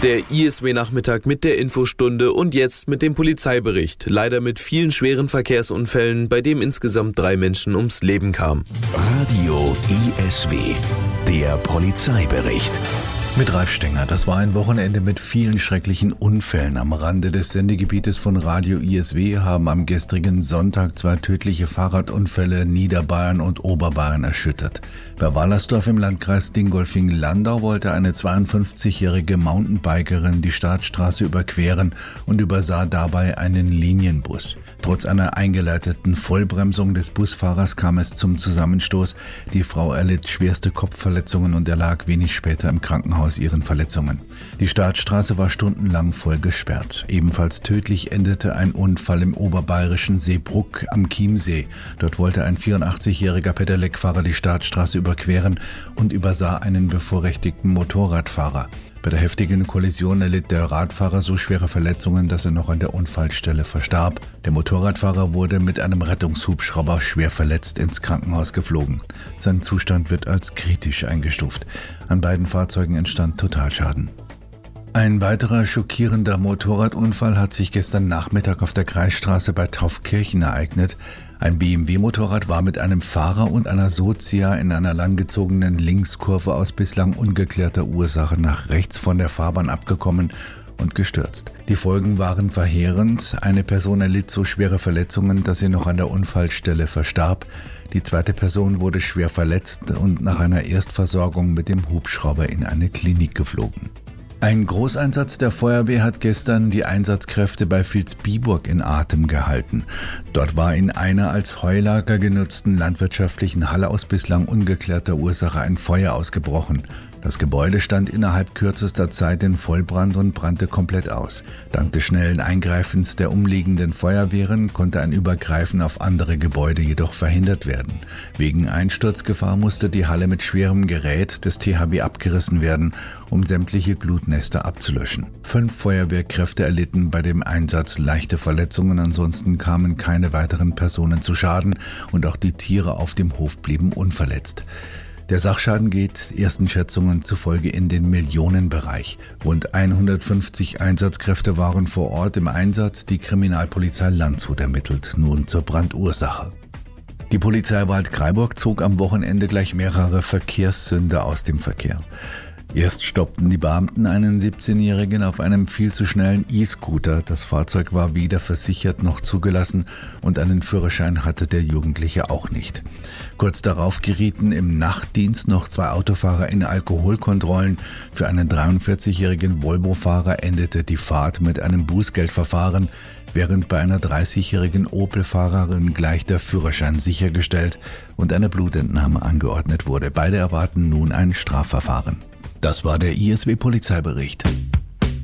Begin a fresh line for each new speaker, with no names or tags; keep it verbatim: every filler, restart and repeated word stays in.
Der I S W-Nachmittag mit der Infostunde und jetzt mit dem Polizeibericht. Leider mit vielen schweren Verkehrsunfällen, bei dem insgesamt drei Menschen ums Leben kamen.
Radio I S W, der Polizeibericht.
Mit Ralf Stenger. Das war ein Wochenende mit vielen schrecklichen Unfällen. Am Rande des Sendegebietes von Radio I S W haben am gestrigen Sonntag zwei tödliche Fahrradunfälle Niederbayern und Oberbayern erschüttert. Bei Wallersdorf im Landkreis Dingolfing-Landau wollte eine zweiundfünfzigjährige Mountainbikerin die Startstraße überqueren und übersah dabei einen Linienbus. Trotz einer eingeleiteten Vollbremsung des Busfahrers kam es zum Zusammenstoß. Die Frau erlitt schwerste Kopfverletzungen und erlag wenig später im Krankenhaus ihren Verletzungen. Die Startstraße war stundenlang voll gesperrt. Ebenfalls tödlich endete ein Unfall im oberbayerischen Seebruck am Chiemsee. Dort wollte ein vierundachtzigjähriger Pedelec-Fahrer die Startstraße überqueren und übersah einen bevorrechtigten Motorradfahrer. Bei der heftigen Kollision erlitt der Radfahrer so schwere Verletzungen, dass er noch an der Unfallstelle verstarb. Der Motorradfahrer wurde mit einem Rettungshubschrauber schwer verletzt ins Krankenhaus geflogen. Sein Zustand wird als kritisch eingestuft. An beiden Fahrzeugen entstand Totalschaden. Ein weiterer schockierender Motorradunfall hat sich gestern Nachmittag auf der Kreisstraße bei Taufkirchen ereignet. Ein B M W-Motorrad war mit einem Fahrer und einer Sozia in einer langgezogenen Linkskurve aus bislang ungeklärter Ursache nach rechts von der Fahrbahn abgekommen und gestürzt. Die Folgen waren verheerend. Eine Person erlitt so schwere Verletzungen, dass sie noch an der Unfallstelle verstarb. Die zweite Person wurde schwer verletzt und nach einer Erstversorgung mit dem Hubschrauber in eine Klinik geflogen. Ein Großeinsatz der Feuerwehr hat gestern die Einsatzkräfte bei Vilsbiburg in Atem gehalten. Dort war in einer als Heulager genutzten landwirtschaftlichen Halle aus bislang ungeklärter Ursache ein Feuer ausgebrochen. Das Gebäude stand innerhalb kürzester Zeit in Vollbrand und brannte komplett aus. Dank des schnellen Eingreifens der umliegenden Feuerwehren konnte ein Übergreifen auf andere Gebäude jedoch verhindert werden. Wegen Einsturzgefahr musste die Halle mit schwerem Gerät des T H W abgerissen werden, um sämtliche Glutnester abzulöschen. Fünf Feuerwehrkräfte erlitten bei dem Einsatz leichte Verletzungen, ansonsten kamen keine weiteren Personen zu Schaden und auch die Tiere auf dem Hof blieben unverletzt. Der Sachschaden geht ersten Schätzungen zufolge in den Millionenbereich. Rund hundertfünfzig Einsatzkräfte waren vor Ort im Einsatz. Die Kriminalpolizei Landshut ermittelt nun zur Brandursache. Die Polizei Waldkraiburg zog am Wochenende gleich mehrere Verkehrssünder aus dem Verkehr. Erst stoppten die Beamten einen siebzehnjährigen auf einem viel zu schnellen E-Scooter. Das Fahrzeug war weder versichert noch zugelassen und einen Führerschein hatte der Jugendliche auch nicht. Kurz darauf gerieten im Nachtdienst noch zwei Autofahrer in Alkoholkontrollen. Für einen dreiundvierzigjährigen Volvo-Fahrer endete die Fahrt mit einem Bußgeldverfahren, während bei einer dreißigjährigen Opel-Fahrerin gleich der Führerschein sichergestellt und eine Blutentnahme angeordnet wurde. Beide erwarten nun ein Strafverfahren. Das war der I S W-Polizeibericht.